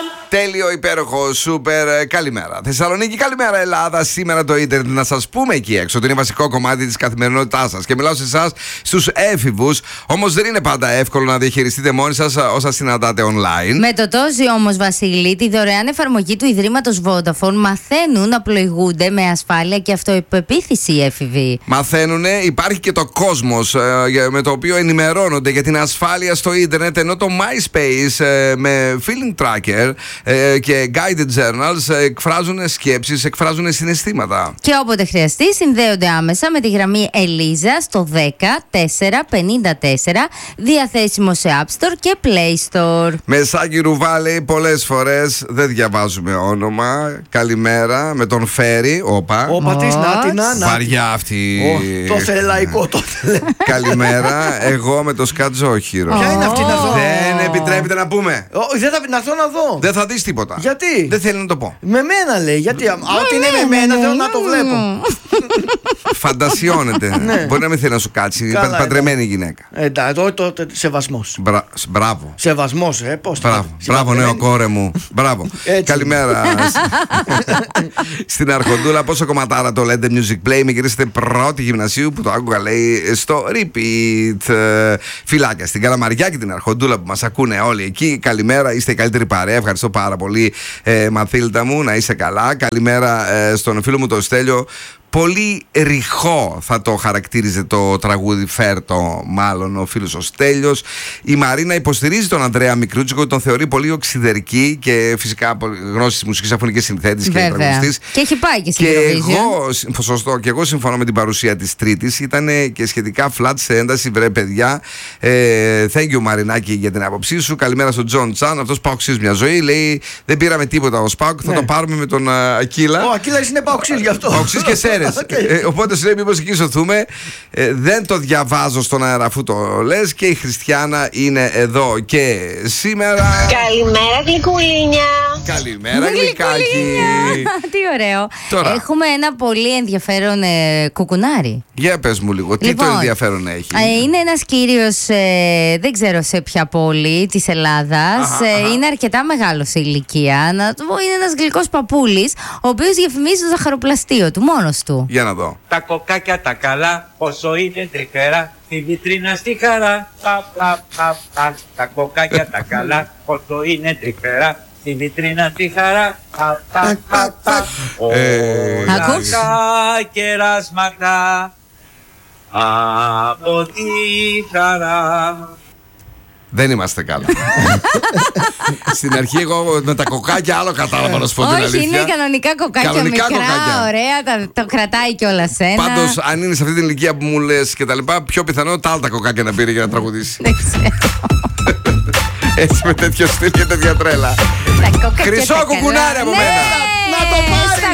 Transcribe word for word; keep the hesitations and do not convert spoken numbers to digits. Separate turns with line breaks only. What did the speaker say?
Τέλειο, υπέροχο, σούπερ, καλημέρα Θεσσαλονίκη, καλημέρα Ελλάδα. Σήμερα το ίντερνετ, να σας πούμε εκεί έξω ότι είναι βασικό κομμάτι της καθημερινότητάς σας. Και μιλάω σε εσάς, στους έφηβους. Όμως δεν είναι πάντα εύκολο να διαχειριστείτε μόνοι σας όσα συναντάτε online.
Με το Τόζι όμως, Βασίλη, τη δωρεάν εφαρμογή του Ιδρύματος Vodafone, μαθαίνουν να πλοηγούνται με ασφάλεια και αυτοεπεποίθηση οι έφηβοι.
Μαθαίνουνε, υπάρχει και το Κόσμος ε, με το οποίο ενημερώνονται για την ασφάλεια στο ίντερνετ, ενώ το MySpace ε, με Feeling Tracker ε, και Guided Journals εκφράζουν σκέψεις, εκφράζουν συναισθήματα.
Και όποτε χρειαστεί, συνδέονται άμεσα με τη γραμμή Ελίζα στο δέκα τέσσερα πενήντα τέσσερα, διαθέσιμο σε App Store και Play Store.
Μεσάκι Ρουβάλη, πολλές φορές δεν διαβάζουμε όνομα. Καλημέρα με τον Φέρι. Όπα.
Όπα της, Νάτινα.
Βαριά αυτή.
Oh, το θελαϊκό το θέλε.
Καλημέρα, εγώ με το σκατζόχυρο.
Ποια είναι αυτή να δω?
Δεν επιτρέπεται να πούμε.
Oh, δεν θα να δω να δω.
Δεν θα δεις τίποτα.
Γιατί?
Δεν θέλει να το πω.
Με μένα λέει. Γιατί? Ό,τι είναι με μένα θέλω να το βλέπω.
Φαντασιώνεται. Μπορεί να μην θέλει να σου κάτσει.
Καλά,
Παντρεμένη γυναίκα.
Εντάξει, τότε σεβασμός.
Μπρα- Μπράβο.
Σεβασμός, ε, πώς.
Μπράβο, μπράβο νέο κόρε μου. Μπράβο. Καλημέρα. Στην Αρχοντούλα, πόσο κομματάρα το λέτε Music Play. Με γυρίσετε πρώτη γυμνασίου που το άκουγα, λέει, στο repeat. Φιλάκια στην Καλαμαριά και την Αρχοντούλα που μας ακούνε όλοι εκεί. Καλημέρα, είστε η καλύτερη παρέα. Ευχαριστώ πάρα πολύ, ε, Μαθίλτα μου, να είσαι καλά. Καλημέρα ε, στον φίλο μου τον Στέλιο. Πολύ ρηχό θα το χαρακτήριζε το τραγούδι, φέρτο μάλλον ο φίλος ο Στέλιος. Η Μαρίνα υποστηρίζει τον Ανδρέα Μικρούτσικο, τον θεωρεί πολύ οξυδερκή και φυσικά γνώση της μουσικής, αφωνικής συνθέτης και τραγουδιστής.
Και έχει πάει και στην
Και
Eurovision.
εγώ, σωστό, και εγώ συμφωνώ με την παρουσία της Τρίτης. Ήταν και σχετικά flat σε ένταση, βρε παιδιά. Ε, thank you Μαρινάκη για την άποψή σου. Καλημέρα στον Τζον Τσάν. Αυτός παοξής μια ζωή. Λέει δεν πήραμε τίποτα ως Πάοκ. Θα
Ναι.
το πάρουμε με τον uh, Ακύλα.
Ο Ακύλας είναι παοξής γι' αυτό.
Παοξής και Σέρες.
Okay.
ε, οπότε σου λέει μήπως εκεί σωθούμε. ε, Δεν το διαβάζω στον αέρα αφού το λες. Και η Χριστιάνα είναι εδώ και σήμερα.
Καλημέρα γλυκουλίνια.
Καλημέρα γλυκάκι.
Τι ωραίο.
Τώρα.
Έχουμε ένα πολύ ενδιαφέρον ε, κουκουνάρι.
Για πες μου λίγο, τι
Λοιπόν,
το ενδιαφέρον έχει.
Ε, είναι ένας κύριος, ε, δεν ξέρω σε ποια πόλη της Ελλάδας.
Αχα,
ε,
αχα.
Είναι αρκετά μεγάλο σε ηλικία. Να το πω, είναι ένας γλυκός παππούλης, ο οποίος διαφημίζει το ζαχαροπλαστείο του μόνος του.
Για να δω.
Τα κοκάκια τα καλά, όσο είναι τρυφερά, στη βιτρίνα στη χαρά. Πα, πα, πα, πα. Τα κοκάκια τα καλά, όσο είναι τρυφερά, στη βιτρίνα στη χαρά. Πα, πα, πα, πα.
Ε,
Όλα
Ακούς?
τα κεράσματα από τη χαρά.
Δεν είμαστε καλά. Στην αρχή εγώ με τα κοκάκια άλλο κατάλαβα να σου πω την
Όχι,
αλήθεια.
είναι κανονικά κοκάκια
Κανονικά
μικρά,
κοκάκια.
ωραία, τα, το κρατάει κιόλας ένα.
Πάντως αν είναι σε αυτή την ηλικία που μου λες και τα λοιπά, πιο πιθανό τα άλλα τα κοκάκια να πήρε για να τραγουδήσει.
Δεν ξέρω.
Έτσι με τέτοιο στυλ και τέτοια τρέλα.
Τα κοκάκια
Χρυσό
τα
κουκουνάρι
καλά.
από
Ναι,
μένα.
Να το πάρεις.
στα